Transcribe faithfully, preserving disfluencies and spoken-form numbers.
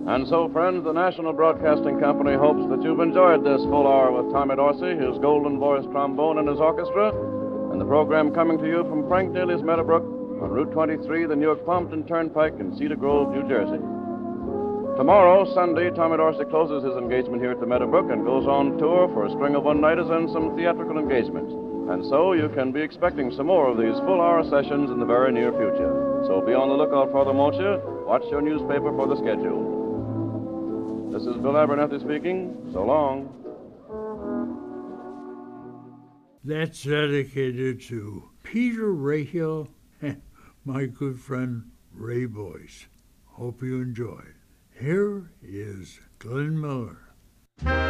And so, friends, the National Broadcasting Company hopes that you've enjoyed this full hour with Tommy Dorsey, his golden voice trombone, and his orchestra, and the program coming to you from Frank Neely's Meadowbrook on Route twenty-three, the Newark-Pompton Turnpike in Cedar Grove, New Jersey. Tomorrow, Sunday, Tommy Dorsey closes his engagement here at the Meadowbrook and goes on tour for a string of one-nighters and some theatrical engagements. And so you can be expecting some more of these full-hour sessions in the very near future. So be on the lookout for them, won't you? Watch your newspaper for the schedule. This is Bill Abernethy speaking. So long. That's dedicated to Peter Rahill and my good friend Ray Boyce. Hope you enjoyed. Here is Glenn Miller.